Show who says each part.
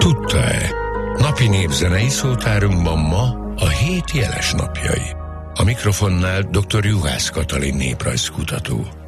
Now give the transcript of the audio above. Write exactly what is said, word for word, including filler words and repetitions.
Speaker 1: Tudta-e? Napi népzenei szótárunkban ma a hét jeles napjai. A mikrofonnál dr. Juhász Katalin néprajzkutató.